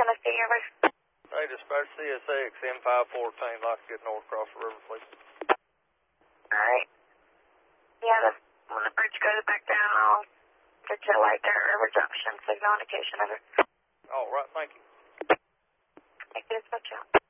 Tennessee, over. Hey, dispatch CSX M514, like to get north across the river, please. Alright. Yeah, when the bridge goes back down, I'll get you a light there at River Junction, signal indication, over. All right, thank you. Thank you, dispatch.